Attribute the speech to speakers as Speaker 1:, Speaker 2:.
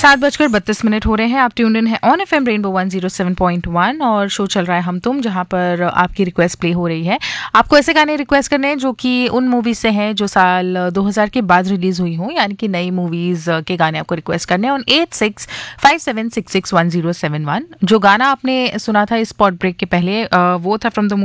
Speaker 1: 7:32 हो रहे हैं। आप ट्यून्ड इन है ऑन एफएम रेनबो 107.1 और शो चल रहा है हम तुम, जहां पर आपकी रिक्वेस्ट प्ले हो रही है। आपको ऐसे गाने रिक्वेस्ट करने हैं जो कि उन मूवीज से हैं जो साल 2000 के बाद रिलीज हुई हों, यानी कि नई मूवीज के गाने आपको रिक्वेस्ट करने हैं ऑन 8657661071। जो गाना आपने सुना था इस स्पॉट ब्रेक के पहले, वो था फ्रॉम द